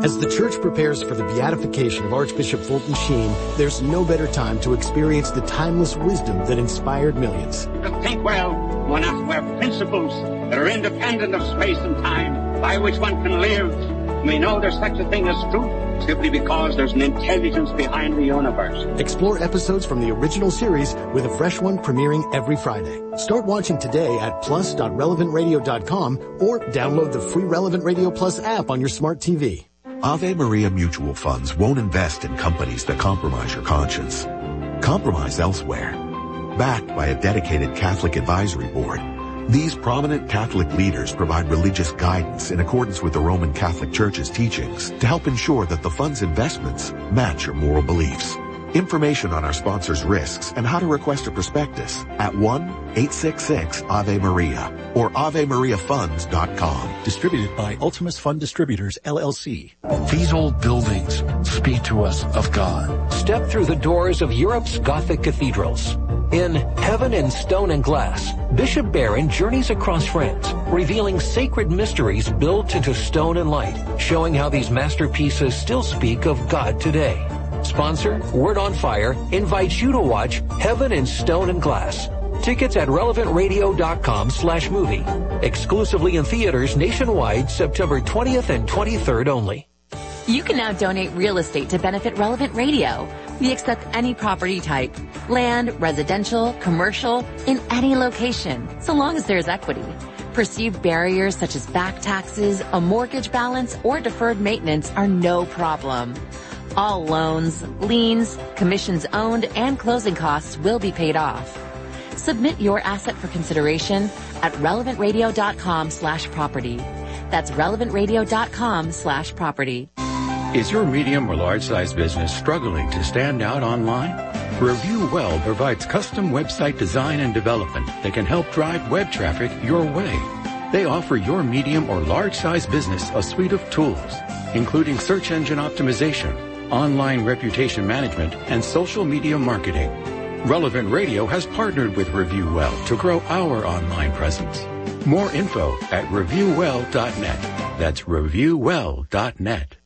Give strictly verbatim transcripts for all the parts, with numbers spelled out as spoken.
As the church prepares for the beatification of Archbishop Fulton Sheen, there's no better time to experience the timeless wisdom that inspired millions. To think well, one has to have principles that are independent of space and time, by which one can live. We know there's such a thing as truth, simply because there's an intelligence behind the universe. Explore episodes from the original series with a fresh one premiering every Friday. Start watching today at plus dot relevant radio dot com or download the free Relevant Radio Plus app on your smart T V. Ave Maria Mutual Funds won't invest in companies that compromise your conscience. Compromise elsewhere. Backed by a dedicated Catholic advisory board, these prominent Catholic leaders provide religious guidance in accordance with the Roman Catholic Church's teachings to help ensure that the fund's investments match your moral beliefs. Information on our sponsors' risks and how to request a prospectus at one eight six six Ave Maria or ave maria funds dot com. Distributed by Ultimus Fund Distributors, L L C. These old buildings speak to us of God. Step through the doors of Europe's Gothic cathedrals. In Heaven in Stone and Glass, Bishop Barron journeys across France, revealing sacred mysteries built into stone and light, showing how these masterpieces still speak of God today. Sponsor, Word on Fire, invites you to watch Heaven in Stone and Glass. Tickets at relevant radio dot com slash movie. Exclusively in theaters nationwide September twentieth and twenty-third only. You can now donate real estate to benefit Relevant Radio. We accept any property type, land, residential, commercial, in any location, so long as there's equity. Perceived barriers such as back taxes, a mortgage balance, or deferred maintenance are no problem. All loans, liens, commissions owned, and closing costs will be paid off. Submit your asset for consideration at relevant radio dot com slash property. That's relevant radio dot com slash property. Is your medium or large-size business struggling to stand out online? Review Well provides custom website design and development that can help drive web traffic your way. They offer your medium or large-size business a suite of tools, including search engine optimization, online reputation management, and social media marketing. Relevant Radio has partnered with Review Well to grow our online presence. More info at review well dot net. That's review well dot net.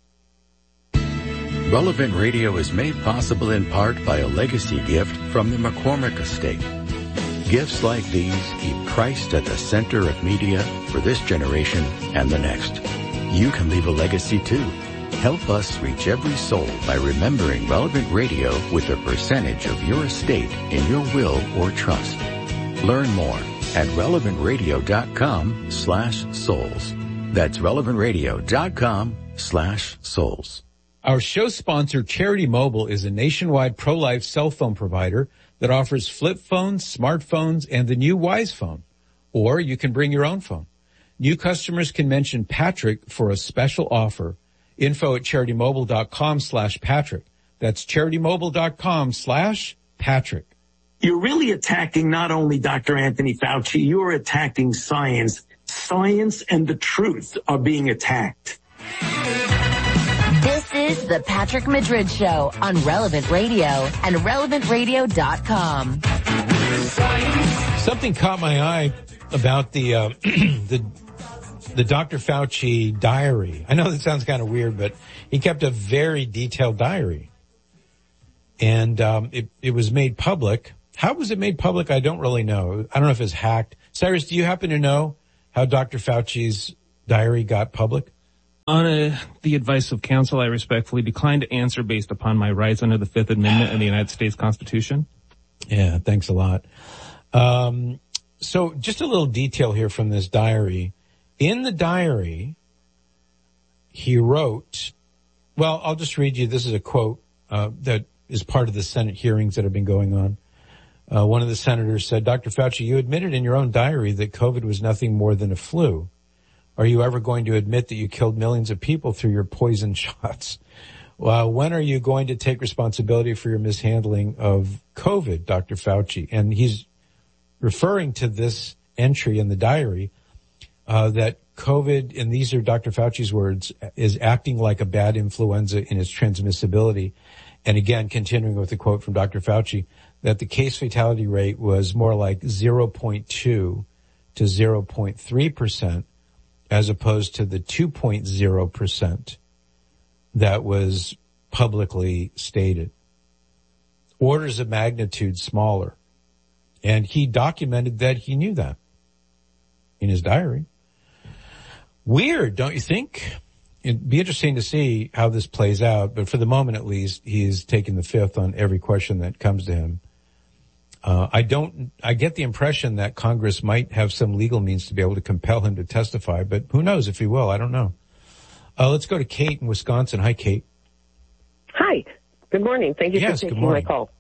Relevant Radio is made possible in part by a legacy gift from the McCormick Estate. Gifts like these keep Christ at the center of media for this generation and the next. You can leave a legacy too. Help us reach every soul by remembering Relevant Radio with a percentage of your estate in your will or trust. Learn more at relevant radio dot com slash souls. That's relevant radio dot com slash souls. Our show sponsor, Charity Mobile, is a nationwide pro-life cell phone provider that offers flip phones, smartphones, and the new Wise Phone. Or you can bring your own phone. New customers can mention Patrick for a special offer. Info at charity mobile dot com slash Patrick. That's charity mobile dot com slash Patrick. You're really attacking not only Doctor Anthony Fauci, you're attacking science. Science and the truth are being attacked. This is the Patrick Madrid Show on Relevant Radio and relevant radio dot com. Something caught my eye about the uh, the the Doctor Fauci diary. I know that sounds kind of weird, but he kept a very detailed diary, and um, it it was made public. How was it made public? I don't really know. I don't know if it's hacked. Cyrus, do you happen to know how Doctor Fauci's diary got public? On a, the advice of counsel, I respectfully decline to answer based upon my rights under the Fifth Amendment in the United States Constitution. Yeah, thanks a lot. Um, so just a little detail here from this diary. In the diary, he wrote, well, I'll just read you. This is a quote uh, that is part of the Senate hearings that have been going on. Uh, one of the senators said, Doctor Fauci, you admitted in your own diary that COVID was nothing more than a flu. Are you ever going to admit that you killed millions of people through your poison shots? Well, when are you going to take responsibility for your mishandling of COVID, Doctor Fauci? And he's referring to this entry in the diary, uh, that COVID, and these are Doctor Fauci's words, is acting like a bad influenza in its transmissibility. And again, continuing with the quote from Doctor Fauci, that the case fatality rate was more like zero point two to zero point three percent as opposed to the two point zero percent that was publicly stated. Orders of magnitude smaller. And he documented that he knew that in his diary. Weird, don't you think? It'd be interesting to see how this plays out, but for the moment at least, he's taking the fifth on every question that comes to him. Uh, I don't, I get the impression that Congress might have some legal means to be able to compel him to testify, but who knows if he will, I don't know. Uh, let's go to Kate in Wisconsin. Hi, Kate. Hi. Good morning. Thank you yes, for taking good my call.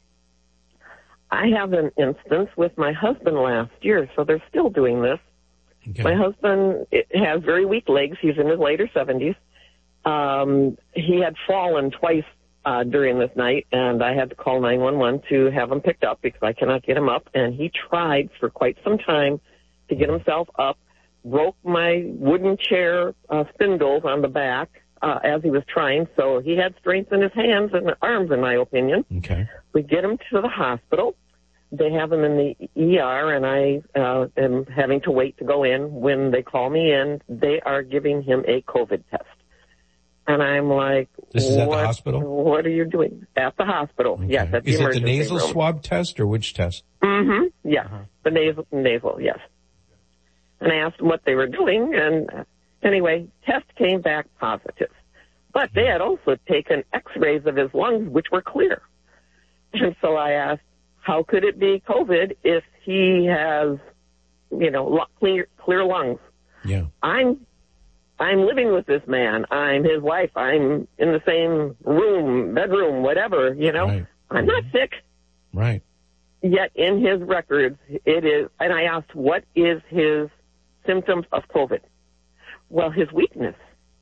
I have an instance with my husband last year, so they're still doing this. Okay. My husband has very weak legs. He's in his later seventies. Um, he had fallen twice uh, during this night, and I had to call nine one one to have him picked up because I cannot get him up. And he tried for quite some time to get himself up, broke my wooden chair uh, spindles on the back uh, as he was trying. So he had strength in his hands and arms, in my opinion. Okay. We get him to the hospital. They have him in the E R, and I uh, am having to wait to go in. When they call me in, they are giving him a COVID test. And I'm like, this is at what, the hospital? What are you doing? At the hospital, okay. Yes, at the is it emergency the nasal room. swab test or which test? Mm-hmm, yes, uh-huh. the nasal, nasal, yes. And I asked them what they were doing, and uh, anyway, test came back positive. But they had also taken x-rays of his lungs, which were clear. And so I asked, how could it be COVID if he has, you know, clear, clear lungs? Yeah. I'm, I'm living with this man. I'm his wife. I'm in the same room, bedroom, whatever, you know. Right. I'm not sick. Right. Yet in his records, it is, and I asked, what is his symptoms of COVID? Well, his weakness.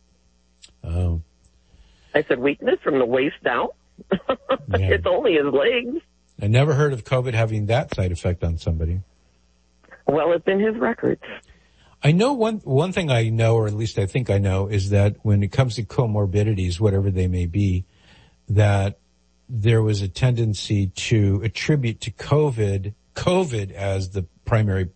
Oh. I said, weakness from the waist down? Yeah. It's only his legs. I never heard of COVID having that side effect on somebody. Well, it's in his records. I know one, one thing I know, or at least I think I know, is that when it comes to comorbidities, whatever they may be, that there was a tendency to attribute to COVID, COVID as the primary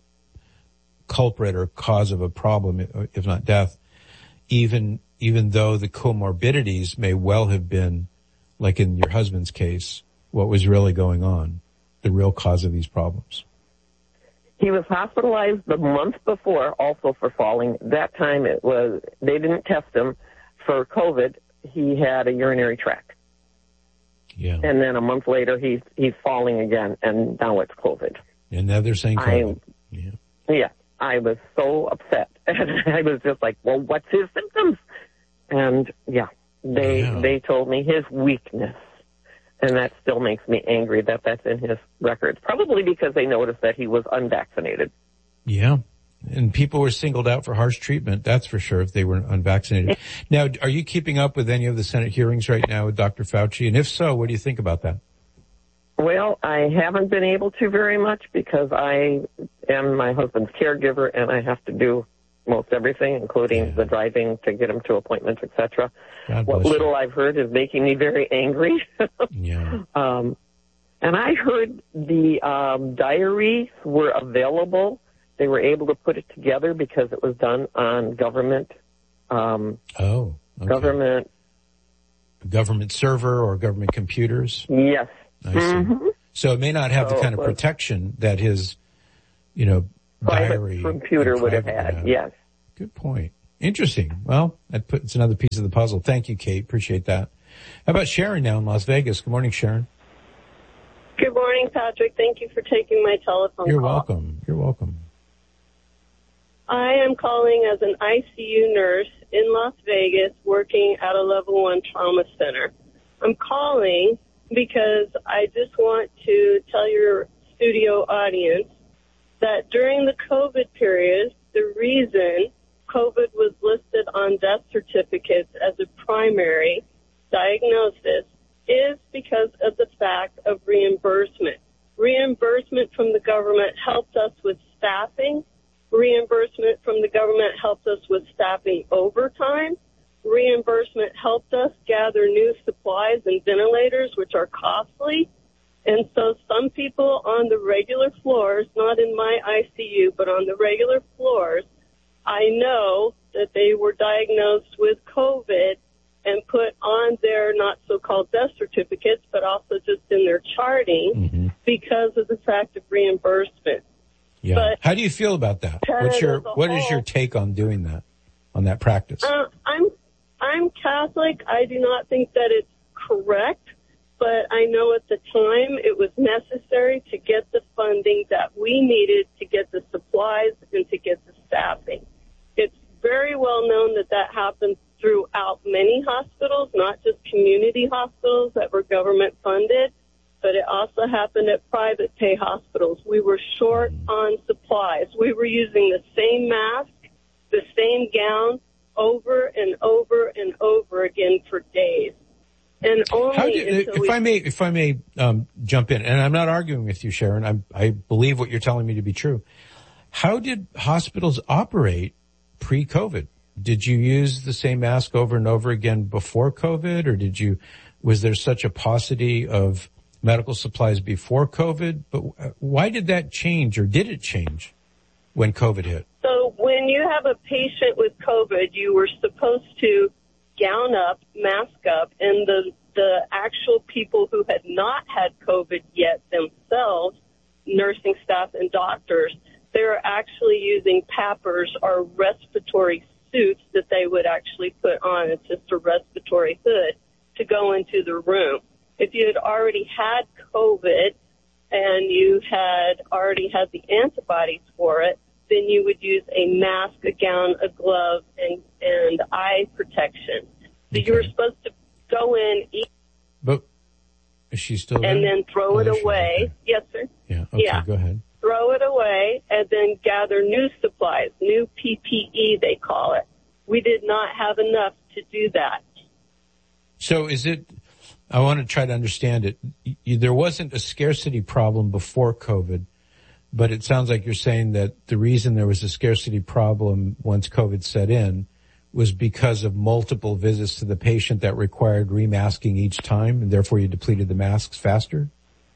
culprit or cause of a problem, if not death, even, even though the comorbidities may well have been, like in your husband's case, what was really going on, the real cause of these problems. He was hospitalized the month before also for falling. That time it was, they didn't test him for COVID. He had a urinary tract. Yeah. And then a month later he's, he's falling again, and now it's COVID. And now they're saying COVID. I, yeah. Yeah. I was so upset. And I was just like, well, what's his symptoms? And yeah, they, yeah. they told me his weakness. And that still makes me angry that that's in his records. Probably because they noticed that he was unvaccinated. Yeah. And people were singled out for harsh treatment, that's for sure, if they were unvaccinated. Now, are you keeping up with any of the Senate hearings right now with Doctor Fauci? And if so, what do you think about that? Well, I haven't been able to very much because I am my husband's caregiver and I have to do most everything, including yeah. the driving to get him to appointments, et cetera. What little you. I've heard is making me very angry. yeah. Um, and I heard the um, diaries were available. They were able to put it together because it was done on government. Um, oh. Okay. Government. Government server or government computers. Yes. I see. Mm-hmm. So it may not have so the kind of protection that his, you know, diary computer would have had. had. Yes. Good point. Interesting. Well, that puts another piece of the puzzle. Thank you, Kate. Appreciate that. How about Sharon now in Las Vegas? Good morning, Sharon. Good morning, Patrick. Thank you for taking my telephone You're call. You're welcome. You're welcome. I am calling as an I C U nurse in Las Vegas working at a level one trauma center. I'm calling because I just want to tell your studio audience that during the COVID period, the reason COVID was listed on death certificates as a primary diagnosis is because of the fact of reimbursement. Reimbursement from the government helped us with staffing. Reimbursement from the government helped us with staffing overtime. Reimbursement helped us gather new supplies and ventilators, which are costly. And so some people on the regular floors, not in my I C U, but on the regular floors, I know that they were diagnosed with COVID and put on their not so-called death certificates, but also just in their charting mm-hmm. because of the fact of reimbursement. Yeah. But how do you feel about that? What's your what whole, is your take on doing that, on that practice? Uh, I'm I'm Catholic. I do not think that it's correct, but I know at the time it was necessary to get the funding that we needed to get the supplies and to get the staffing. It's very well known that that happens throughout many hospitals, not just community hospitals that were government funded, but it also happened at private pay hospitals. We were short on supplies. We were using the same mask, the same gown over and over and over again for days. And only How did, if we, I may, if I may um, jump in, and I'm not arguing with you, Sharon. I'm, I believe what you're telling me to be true. How did hospitals operate pre-COVID? Did you use the same mask over and over again before COVID, or did you? Was there such a paucity of medical supplies before COVID? But why did that change, or did it change when COVID hit? So when you have a patient with COVID, you were supposed to gown up, mask up, and the the actual people who had not had COVID yet themselves, nursing staff and doctors, they're actually using PAPRs or respiratory suits that they would actually put on. It's just a respiratory hood to go into the room. If you had already had COVID and you had already had the antibodies for it, then you would use a mask, a gown, a glove, and, and eye protection. So okay. You were supposed to go in, eat, but is she still there? And then throw oh, it away. Okay. Yes, sir. Yeah. Okay. Yeah. Go ahead. Throw it away, and then gather new supplies, new P P E, they call it. We did not have enough to do that. So is it, I want to try to understand it. You, there wasn't a scarcity problem before COVID, but it sounds like you're saying that the reason there was a scarcity problem once COVID set in was because of multiple visits to the patient that required remasking each time, and therefore you depleted the masks faster?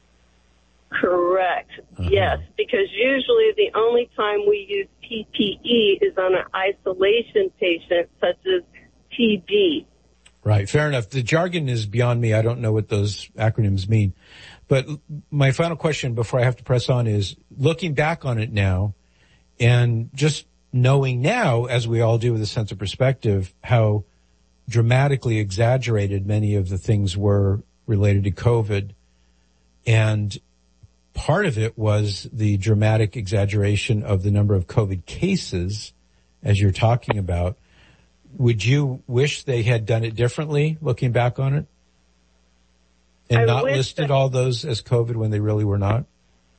Correct. Uh-huh. Yes, because usually the only time we use P P E is on an isolation patient such as T B. Right, fair enough. The jargon is beyond me. I don't know what those acronyms mean. But my final question before I have to press on is, looking back on it now and just knowing now, as we all do with a sense of perspective, how dramatically exaggerated many of the things were related to COVID, and part of it was the dramatic exaggeration of the number of COVID cases, as you're talking about. Would you wish they had done it differently, looking back on it? And I not listed that, all those as COVID when they really were not?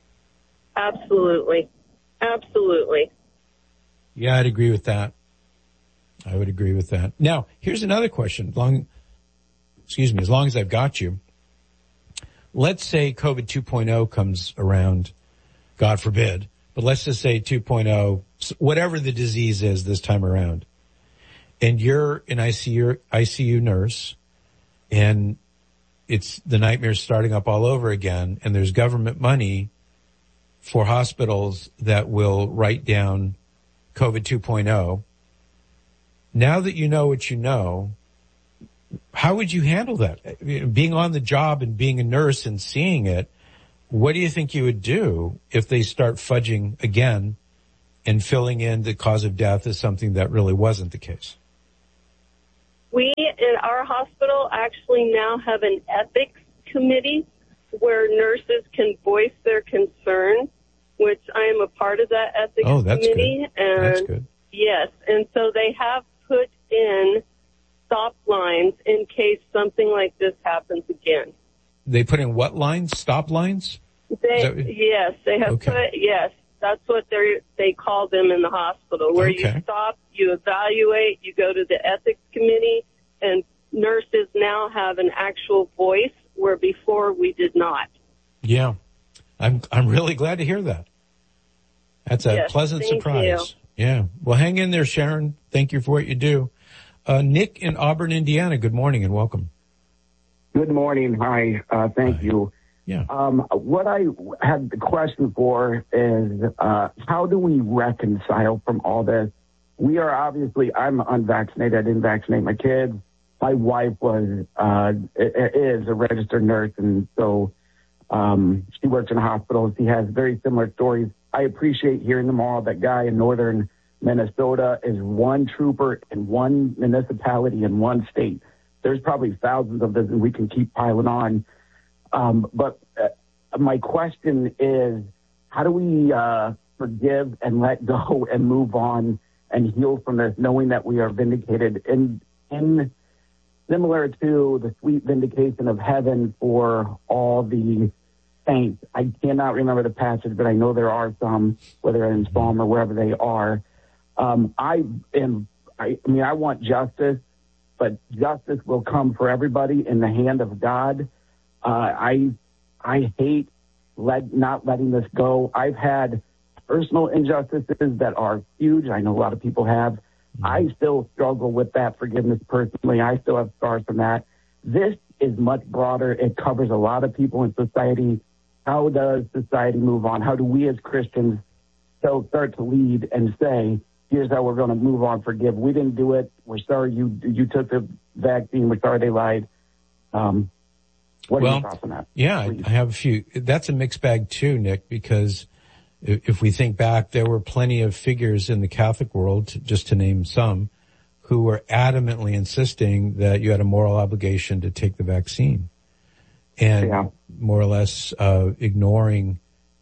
Absolutely. Absolutely. Yeah, I'd agree with that. I would agree with that. Now, here's another question. Long, excuse me, as long as I've got you. Let's say COVID two point oh comes around, God forbid, but let's just say two point oh, whatever the disease is this time around, and you're an I C U, I C U nurse, and it's the nightmare starting up all over again, and there's government money for hospitals that will write down COVID two point oh. Now that you know what you know, how would you handle that? Being on the job and being a nurse and seeing it, what do you think you would do if they start fudging again and filling in the cause of death as something that really wasn't the case? We in our hospital actually now have an ethics committee where nurses can voice their concern, which I am a part of that ethics oh, that's committee. Good. And that's good. Yes, and so they have put in stop lines in case something like this happens again. They put in what lines? Stop lines? They, that, yes, they have okay. put, yes, that's what they they call them in the hospital, where okay. you stop, you evaluate, you go to the ethics committee, and nurses now have an actual voice where before we did not. Yeah, I'm I'm really glad to hear that. That's a yes, pleasant thank surprise. You. Yeah, well, hang in there, Sharon. Thank you for what you do. Uh, Nick in Auburn, Indiana, good morning and welcome. Good morning. Hi. Uh, thank Hi. you. Yeah. Um, what I had the question for is, uh, how do we reconcile from all this? We are obviously, I'm unvaccinated. I didn't vaccinate my kids. my wife was, uh, is a registered nurse, and so um, she works in hospitals. She has very similar stories. I appreciate hearing them all. That guy in northern Minnesota is one trooper in one municipality in one state. There's probably thousands of them, and we can keep piling on. Um, but uh, my question is, how do we uh, forgive and let go and move on and heal from this, knowing that we are vindicated in, in similar to the sweet vindication of heaven for all the saints. I cannot remember the passage, but I know there are some, whether in Psalm or wherever they are. Um, I am, I, I mean, I want justice, but justice will come for everybody in the hand of God. Uh, I, I hate let, not letting this go. I've had personal injustices that are huge. I know a lot of people have. Mm-hmm. I still struggle with that forgiveness personally. I still have scars from that. This is much broader. It covers a lot of people in society. How does society move on? How do we as Christians still start to lead and say, here's how we're going to move on, forgive. We didn't do it. We're sorry you you took the vaccine. We're sorry they lied. Um, what well, are your thoughts on that? Yeah, Please. I have a few. That's a mixed bag too, Nick, because if we think back, there were plenty of figures in the Catholic world, just to name some, who were adamantly insisting that you had a moral obligation to take the vaccine. And yeah. more or less uh, ignoring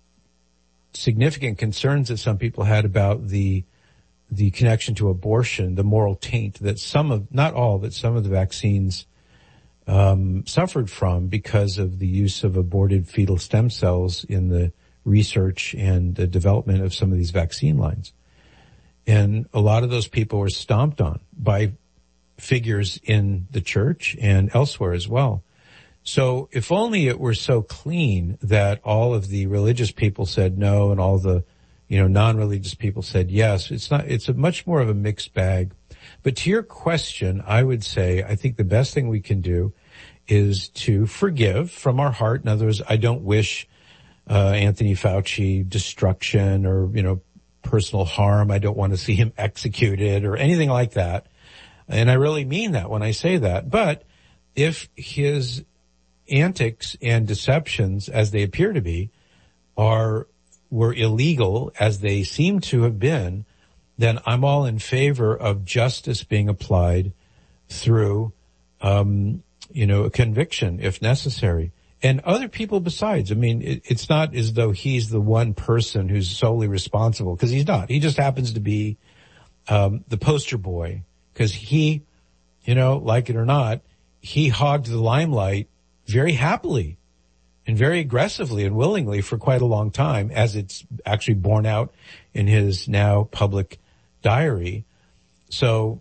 significant concerns that some people had about the the connection to abortion, the moral taint that some of, not all, but some of the vaccines um, suffered from because of the use of aborted fetal stem cells in the research and the development of some of these vaccine lines. And a lot of those people were stomped on by figures in the church and elsewhere as well. So if only it were so clean that all of the religious people said no and all the, you know, non-religious people said yes. It's not, it's a much more of a mixed bag. But to your question, I would say, I think the best thing we can do is to forgive from our heart. In other words, I don't wish, uh, Anthony Fauci destruction or, you know, personal harm. I don't want to see him executed or anything like that. And I really mean that when I say that. But if his antics and deceptions, as they appear to be, are were illegal, as they seem to have been, then I'm all in favor of justice being applied through, um, you know, a conviction if necessary. And other people besides. I mean, it, it's not as though he's the one person who's solely responsible, because he's not. He just happens to be um, the poster boy, because he, you know, like it or not, he hogged the limelight very happily and very aggressively and willingly for quite a long time, as it's actually borne out in his now public diary. So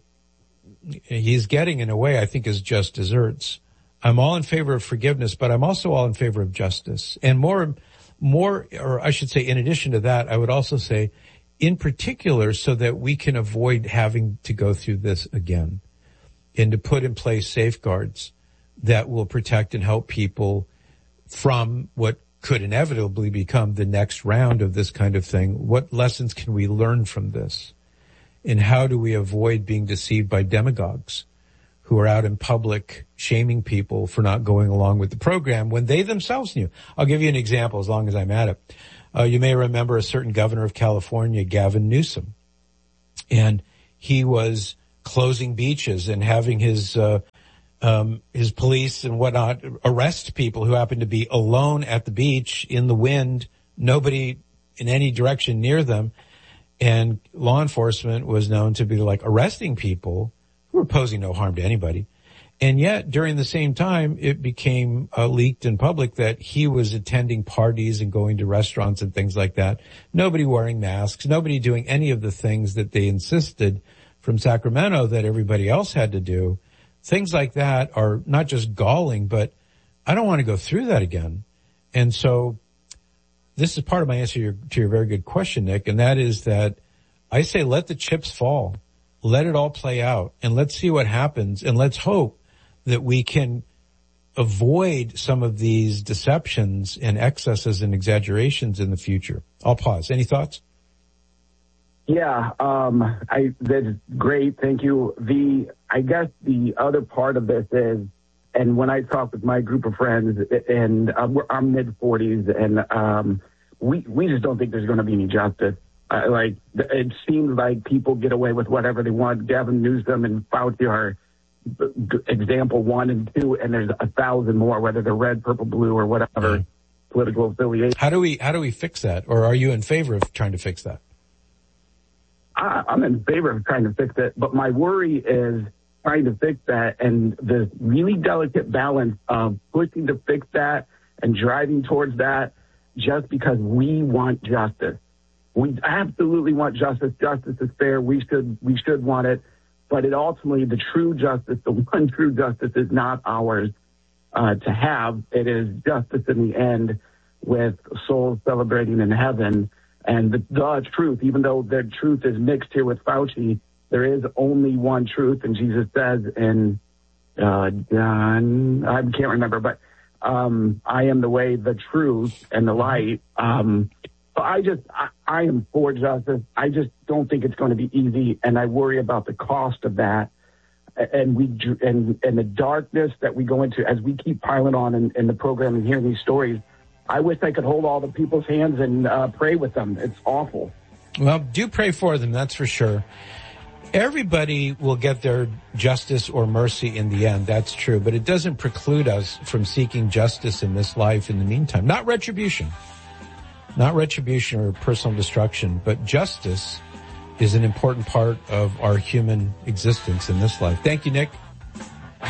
he's getting, in a way, I think, his just desserts. I'm all in favor of forgiveness, but I'm also all in favor of justice. And more, more, or I should say, in addition to that, I would also say, in particular, so that we can avoid having to go through this again, and to put in place safeguards that will protect and help people from what could inevitably become the next round of this kind of thing. What lessons can we learn from this? And how do we avoid being deceived by demagogues who are out in public shaming people for not going along with the program when they themselves knew? I'll give you an example as long as I'm at it. Uh, you may remember a certain governor of California, Gavin Newsom, and he was closing beaches and having his uh Um, his police and whatnot arrest people who happen to be alone at the beach in the wind, nobody in any direction near them. And law enforcement was known to be like arresting people who were posing no harm to anybody. And yet during the same time, it became uh, leaked in public that he was attending parties and going to restaurants and things like that. Nobody wearing masks, nobody doing any of the things that they insisted from Sacramento that everybody else had to do. Things like that are not just galling, but I don't want to go through that again. And so this is part of my answer to your, to your very good question, Nick, and that is that I say let the chips fall. Let it all play out, and let's see what happens, and let's hope that we can avoid some of these deceptions and excesses and exaggerations in the future. I'll pause. Any thoughts? Yeah, um, I, that's great. Thank you. The, I guess the other part of this is, and when I talk with my group of friends, and uh, we're, I'm mid forties, and um, we we just don't think there's going to be any justice. Uh, like, it seems like people get away with whatever they want. Gavin Newsom and Fauci are example one and two, and there's a thousand more, whether they're red, purple, blue, or whatever political affiliation. How do we how do we fix that, or are you in favor of trying to fix that? I, I'm in favor of trying to fix it, but my worry is trying to fix that and the really delicate balance of pushing to fix that and driving towards that just because we want justice. We absolutely want justice. Justice is fair. We should we should want it. But it ultimately, the true justice, the one true justice is not ours uh, to have. It is justice in the end with souls celebrating in heaven. And the, the truth, even though the truth is mixed here with Fauci, there is only one truth. And Jesus says in uh, John, I can't remember, but um, I am the way, the truth, and the light. Um, so I just, I, I am for justice. I just don't think it's going to be easy, and I worry about the cost of that. And we and and the darkness that we go into as we keep piling on in, in the program and hearing these stories. I wish I could hold all the people's hands and uh, pray with them. It's awful. Well, do pray for them, that's for sure. Everybody will get their justice or mercy in the end, that's true. But it doesn't preclude us from seeking justice in this life in the meantime. Not retribution. Not retribution or personal destruction, but justice is an important part of our human existence in this life. Thank you, Nick.